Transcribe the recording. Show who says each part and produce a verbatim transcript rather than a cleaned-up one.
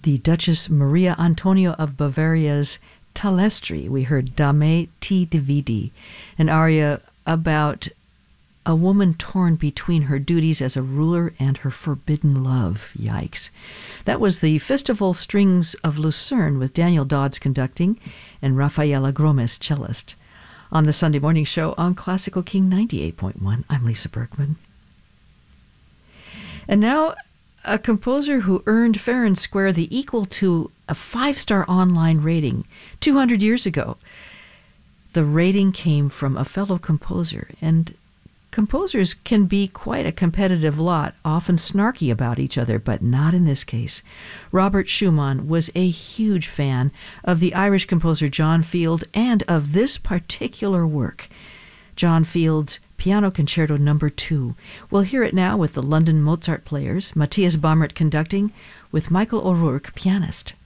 Speaker 1: the Duchess Maria Antonia of Bavaria's Talestri. We heard Dame ti dividi, an aria about a woman torn between her duties as a ruler and her forbidden love. Yikes. That was the Festival Strings of Lucerne with Daniel Dodds conducting and Rafaela Gromes cellist. On the Sunday Morning Show on Classical King ninety-eight point one, I'm Lisa Berkman. And now, a composer who earned fair and square the equal to a five-star online rating two hundred years ago. The rating came from a fellow composer, and composers can be quite a competitive lot, often snarky about each other, but not in this case. Robert Schumann was a huge fan of the Irish composer John Field and of this particular work, John Field's Piano Concerto Number Two. We'll hear it now with the London Mozart Players, Matthias Baumert conducting, with Michael O'Rourke, pianist.